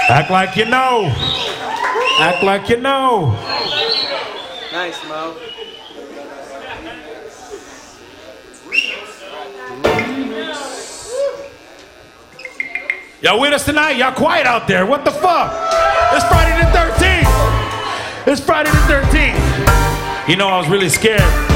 Act like you know. Act like you know. Nice, Mo. Y'all with us tonight? Y'all quiet out there. What the fuck? It's Friday the 13th. It's Friday the 13th. You know, I was really scared.